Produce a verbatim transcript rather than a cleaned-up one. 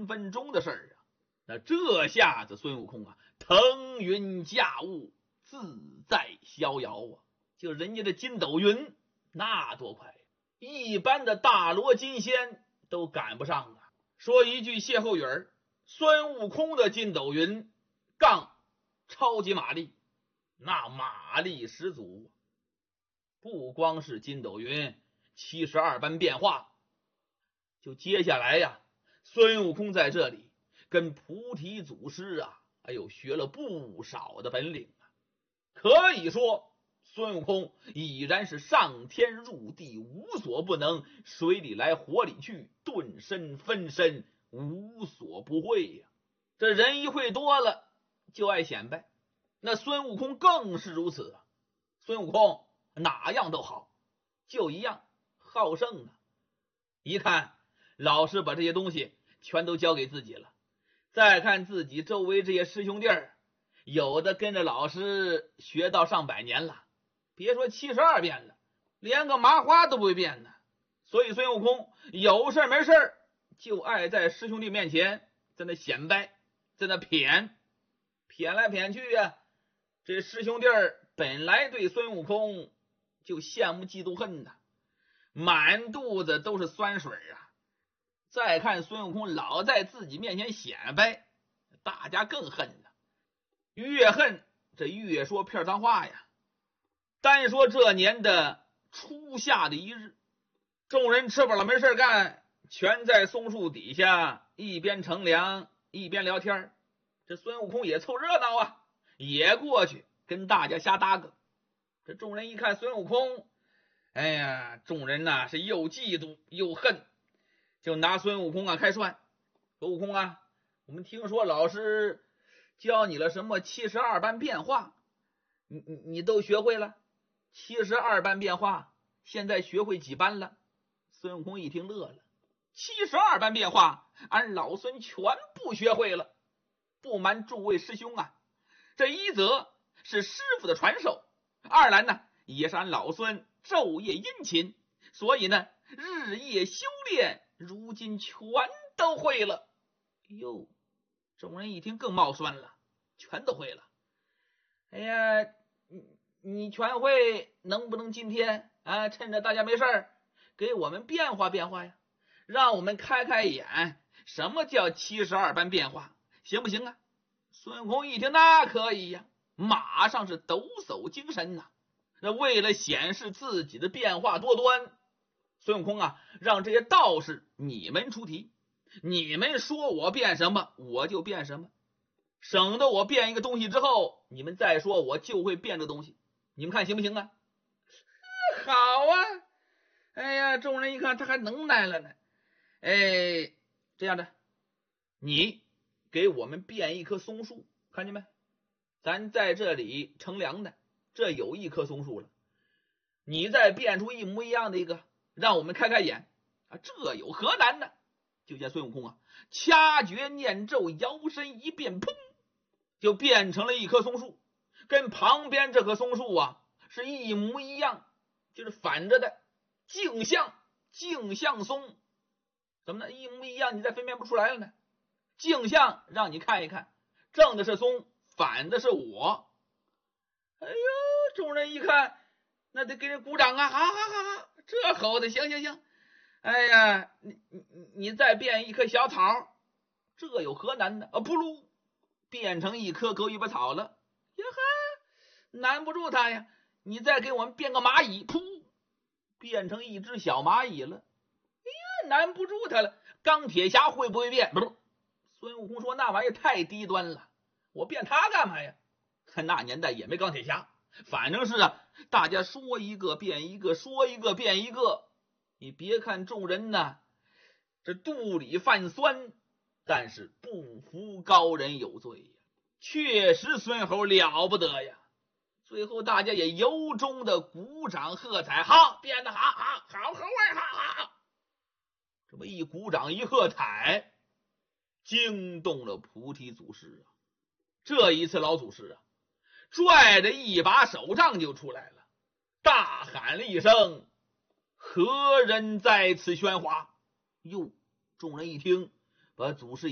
分分钟的事儿啊。那这下子孙悟空啊，腾云驾雾，自在逍遥啊！就人家的筋斗云那多快，一般的大罗金仙都赶不上啊。说一句歇后语儿，孙悟空的筋斗云杠超级马力，那马力十足。不光是筋斗云七十二般变化，就接下来呀，孙悟空在这里跟菩提祖师啊，哎呦，学了不少的本领啊。可以说孙悟空已然是上天入地无所不能，水里来火里去，遁身分身无所不会呀、啊。这人一会多了就爱显摆，那孙悟空更是如此啊。孙悟空哪样都好，就一样好胜啊。一看老师把这些东西全都交给自己了，再看自己周围这些师兄弟儿，有的跟着老师学到上百年了，别说七十二变了，连个麻花都不会变呢。所以孙悟空有事没事就爱在师兄弟面前在那显摆，在那谝谝来谝去呀、啊。这师兄弟儿本来对孙悟空就羡慕嫉妒恨呐，满肚子都是酸水啊。再看孙悟空老在自己面前显摆，大家更恨呢。越恨这越说片脏话呀。单说这年的初夏的一日，众人吃饱了没事干，全在松树底下一边乘凉一边聊天。这孙悟空也凑热闹啊，也过去跟大家瞎搭个。这众人一看孙悟空，哎呀，众人呐、啊、是又嫉妒又恨，就拿孙悟空啊开涮。说悟空啊，我们听说老师教你了什么七十二般变化，你你你都学会了？七十二般变化现在学会几般了？孙悟空一听乐了，七十二般变化俺老孙全部学会了。不瞒诸位师兄啊，这一则是师傅的传授，二来呢也是俺老孙昼夜殷勤，所以呢日夜修炼，如今全都会了。哟，众人一听更冒酸了，全都会了。哎呀，你你全会，能不能今天啊，趁着大家没事儿，给我们变化变化呀，让我们开开眼，什么叫七十二般变化，行不行啊？孙悟空一听那可以呀，马上是抖擞精神呐、啊。那为了显示自己的变化多端，孙悟空啊，让这些道士你们出题，你们说我变什么我就变什么，省得我变一个东西之后，你们再说我就会变这东西，你们看行不行啊？好啊！哎呀，众人一看他还能耐了呢。哎，这样的，你给我们变一棵松树，看见没？咱在这里乘凉的，这有一棵松树了，你再变出一模一样的一个，让我们开开眼啊！这有何难呢？就见孙悟空啊，掐诀念咒，摇身一变，砰，就变成了一棵松树，跟旁边这棵松树啊是一模一样，就是反着的，镜像镜像松。怎么呢？一模一样，你再分辨不出来了呢？镜像让你看一看，正的是松，反的是我。哎呦，众人一看，那得给人鼓掌啊！好好好好，这猴子，行行行。哎呀，你你你再变一棵小草，这有何难的啊？噗噜，变成一棵狗尾巴草了。呀哈，难不住他呀！你再给我们变个蚂蚁，噗，变成一只小蚂蚁了。哎呀，难不住他了。钢铁侠会不会变？不是。孙悟空说那玩意太低端了，我变它干嘛呀？那年代也没钢铁侠，反正是啊，大家说一个变一个，说一个变一个。你别看众人呢这肚里泛酸，但是不服高人有罪呀。确实孙猴了不得呀。最后大家也由衷的鼓掌喝彩，好，变得好好好，猴儿好好好。这么一鼓掌一喝彩，惊动了菩提祖师啊。这一次老祖师啊拽着一把手杖就出来了，大喊了一声，何人在此喧哗？哟，众人一听，把祖师